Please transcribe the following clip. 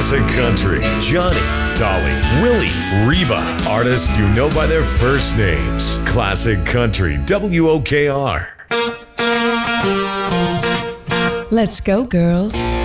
Classic Country. Johnny, Dolly, Willie, Reba. Artists you know by their first names. Classic Country, WOKR. Let's go, girls.